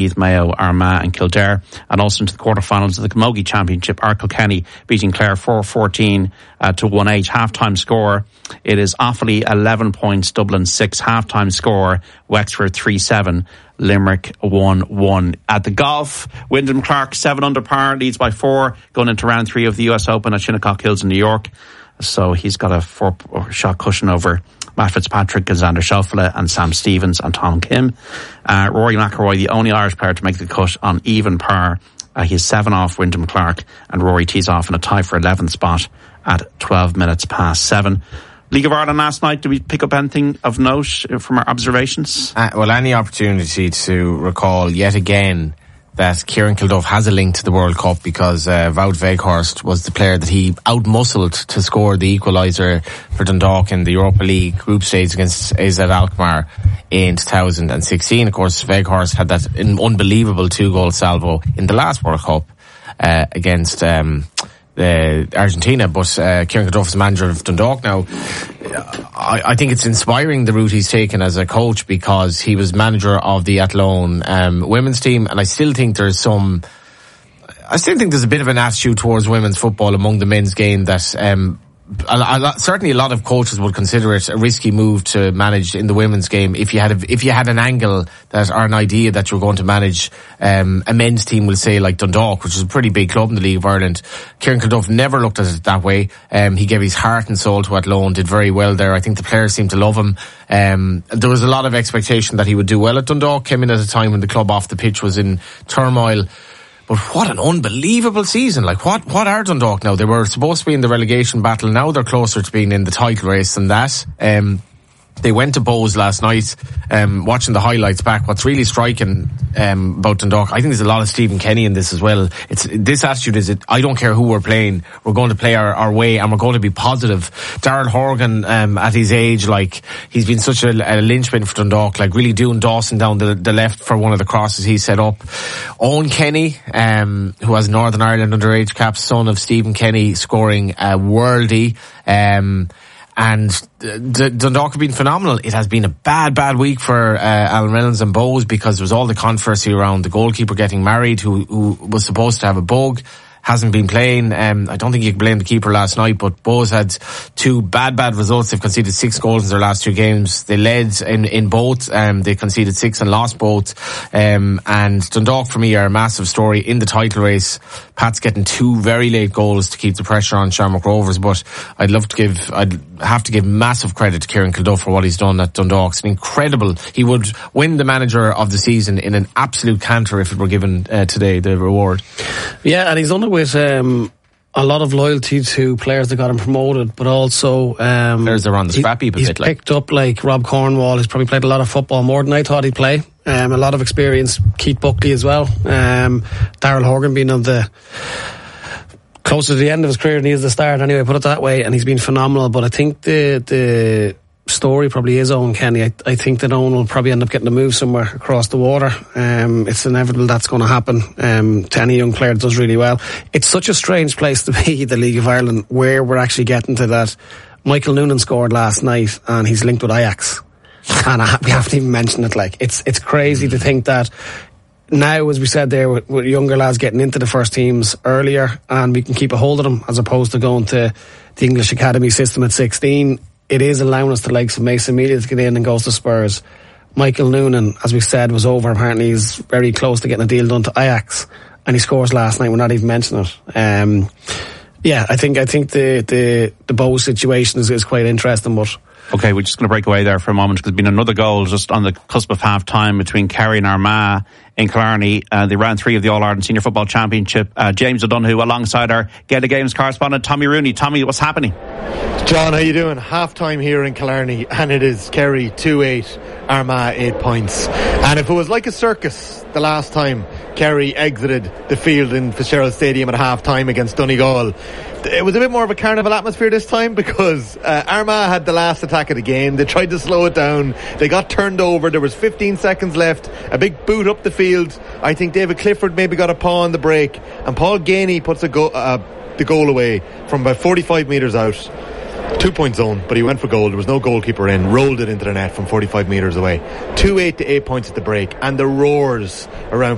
Meath, Mayo, Armagh and Kildare. And also into the quarterfinals of the Camogie Championship, Kilkenny beating Clare 4-14 to 1-8. Half-time score, it is Offaly 11 points, Dublin 6. Half-time score, Wexford 3-7. Limerick 1-1. At the golf, Wyndham Clark 7 under par, leads by 4 going into round 3 of the US Open at Shinnecock Hills in New York. So he's got a 4-shot cushion over Matt Fitzpatrick, Alexander Schauffele and Sam Stevens and Tom Kim. Rory McIlroy, the only Irish player to make the cut on even par. He's 7 off Wyndham Clark, and Rory tees off in a tie for 11th spot at 12 minutes past 7. League of Ireland last night, did we pick up anything of note from our observations? Well, any opportunity to recall yet again that Kieran Kilduff has a link to the World Cup, because Wout Weghorst was the player that he outmuscled to score the equaliser for Dundalk in the Europa League group stage against AZ Alkmaar in 2016. Of course, Weghorst had that unbelievable 2-goal salvo in the last World Cup against Argentina, but Kieran Kilduff is manager of Dundalk now. I think it's inspiring the route he's taken as a coach, because he was manager of the Athlone women's team, and I still think there's a bit of an attitude towards women's football among the men's game that certainly a lot of coaches would consider it a risky move to manage in the women's game if you had an angle that, or an idea that you're going to manage a men's team, we'll say, like Dundalk, which is a pretty big club in the League of Ireland. Kieran Kilduff never looked at it that way. He gave his heart and soul to Athlone, did very well there. I think the players seemed to love him. There was a lot of expectation that he would do well at Dundalk. Came in at a time when the club off the pitch was in turmoil. But what an unbelievable season. Like, what are Dundalk now? They were supposed to be in the relegation battle. Now they're closer to being in the title race than that. They went to Bows last night, watching the highlights back. What's really striking about Dundalk, I think there's a lot of Stephen Kenny in this as well. This attitude is, I don't care who we're playing, we're going to play our way and we're going to be positive. Darrell Horgan, at his age, like, he's been such a linchpin for Dundalk, like really doing Dawson down the left for one of the crosses he set up. Owen Kenny, who has Northern Ireland underage cap, son of Stephen Kenny, scoring a worldie. And Dundalk have been phenomenal. It has been a bad week for Alan Reynolds and Bows, because there was all the controversy around the goalkeeper getting married, who was supposed to have a bug, hasn't been playing. I don't think you can blame the keeper last night, but Bows had 2 bad results. They've conceded 6 goals in their last 2 games. They led in both. They conceded 6 and lost both. And Dundalk, for me, are a massive story in the title race. Pat's getting 2 very late goals to keep the pressure on Shamrock Rovers, but I'd have to give massive credit to Kieran Kilduff for what he's done at Dundalk. It's incredible. He would win the manager of the season in an absolute canter if it were given today, the reward. Yeah, and he's done it with a lot of loyalty to players that got him promoted, but also players that are on the scrap heap a bit. He's picked up, like Rob Cornwall. He's probably played a lot of football, more than I thought he'd play. A lot of experience. Keith Buckley as well. Darrell Horgan being on the closer to the end of his career than he is the start, anyway, put it that way, and he's been phenomenal. But I think the story probably is Owen Kenny. I think that Owen will probably end up getting a move somewhere across the water. It's inevitable that's going to happen to any young player that does really well. It's such a strange place to be, the League of Ireland, where we're actually getting to that. Michael Noonan scored last night and he's linked with Ajax, and we haven't even mentioned it. Like, it's crazy to think that now, as we said there, with younger lads getting into the first teams earlier, and we can keep a hold of them as opposed to going to the English academy system at 16. It is allowing us the likes of Mason Melia to get in and goes to Spurs. Michael Noonan, as we said, was over. Apparently he's very close to getting a deal done to Ajax, and he scores last night. We're not even mentioning it. Yeah, I think the Bows situation is quite interesting, but... Okay, we're just going to break away there for a moment, because there's been another goal just on the cusp of half-time between Kerry and Armagh in Killarney, the round 3 of the All-Ireland Senior Football Championship. James O'Donoghue alongside our Get a Games correspondent Tommy Rooney. Tommy, what's happening? John, how you doing? Half-time here in Killarney, and it is Kerry 2-8, Armagh 8 points. And if it was like a circus the last time Kerry exited the field in Fitzgerald Stadium at half-time against Donegal, it was a bit more of a carnival atmosphere this time, because Armagh had the last attack of the game. They tried to slow it down. They got turned over. There was 15 seconds left. A big boot up the field. I think David Clifford maybe got a paw on the break, and Paul Ganey puts the goal away from about 45 metres out. 2-point zone, but he went for goal. There was no goalkeeper in. Rolled it into the net from 45 metres away. 2-8 to 8 points at the break, and the roars around